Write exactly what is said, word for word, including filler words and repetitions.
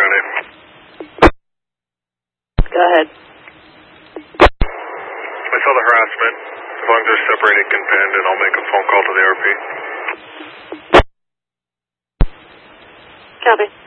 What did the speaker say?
Friday. Go ahead. I saw the harassment. As long as they're separated, confined, and I'll make a phone call to the A R P. Copy.